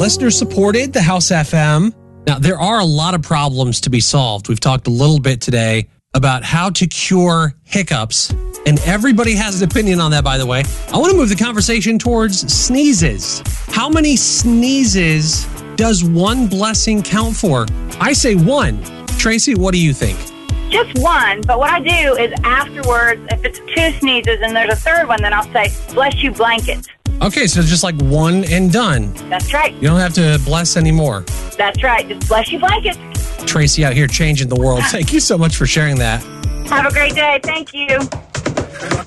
listener supported, the House FM. Now, there are a lot of problems to be solved. We've talked a little bit today about how to cure hiccups, and everybody has an opinion on that, by the way. I want to move the conversation towards sneezes. How many sneezes does one blessing count for? I say one. Tracy, what do you think? Just one, but what I do is afterwards, if it's 2 sneezes and there's a third one, then I'll say, bless you blankets. Okay, so just like one and done. That's right. You don't have to bless anymore. That's right. Just bless you blankets. Tracy out here changing the world. Thank you so much for sharing that. Have a great day. Thank you.